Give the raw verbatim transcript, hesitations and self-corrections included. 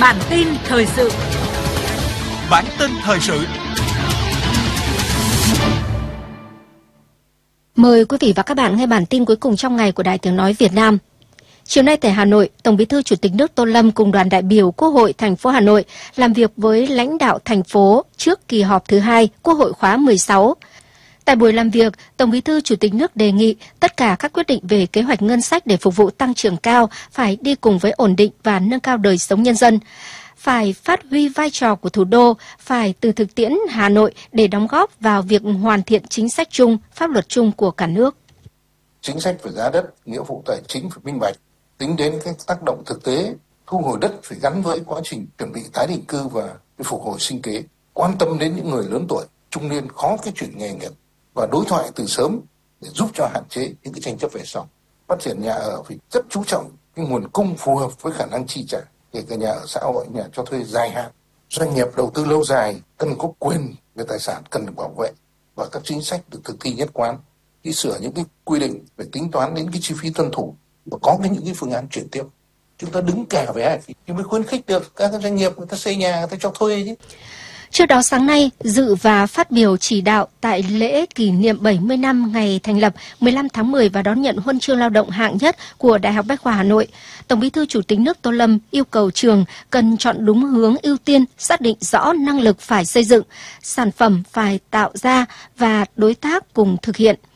Bản tin thời sự. Bản tin thời sự. Mời quý vị và các bạn nghe bản tin cuối cùng trong ngày của Đài Tiếng nói Việt Nam. Chiều nay tại Hà Nội, Tổng Bí thư Chủ tịch nước Tô Lâm cùng đoàn đại biểu Quốc hội thành phố Hà Nội làm việc với lãnh đạo thành phố trước kỳ họp thứ hai Quốc hội khóa mười sáu. Tại buổi làm việc, Tổng Bí thư Chủ tịch nước đề nghị tất cả các quyết định về kế hoạch ngân sách để phục vụ tăng trưởng cao phải đi cùng với ổn định và nâng cao đời sống nhân dân. Phải phát huy vai trò của thủ đô, phải từ thực tiễn Hà Nội để đóng góp vào việc hoàn thiện chính sách chung, pháp luật chung của cả nước. Chính sách về giá đất, nghĩa vụ tài chính phải minh bạch, tính đến các tác động thực tế, thu hồi đất phải gắn với quá trình chuẩn bị tái định cư và phục hồi sinh kế, quan tâm đến những người lớn tuổi, trung niên khó cái chuyển nghề nghiệp và đối thoại từ sớm để giúp cho hạn chế những cái tranh chấp về sau. Phát triển nhà ở phải rất chú trọng cái nguồn cung phù hợp với khả năng chi trả, kể cả nhà ở xã hội, nhà cho thuê dài hạn. Doanh nghiệp đầu tư lâu dài cần có quyền về tài sản cần được bảo vệ và các chính sách được thực thi nhất quán. Khi sửa những cái quy định về tính toán đến cái chi phí tuân thủ và có cái những cái phương án chuyển tiếp. Chúng ta đứng cả với ai thì mới khuyến khích được các doanh nghiệp người ta xây nhà, người ta cho thuê chứ. Trước đó sáng nay, dự và phát biểu chỉ đạo tại lễ kỷ niệm bảy mươi năm ngày thành lập mười lăm tháng mười và đón nhận huân chương lao động hạng nhất của Đại học Bách khoa Hà Nội, Tổng Bí thư Chủ tịch nước Tô Lâm yêu cầu trường cần chọn đúng hướng ưu tiên, xác định rõ năng lực phải xây dựng, sản phẩm phải tạo ra và đối tác cùng thực hiện.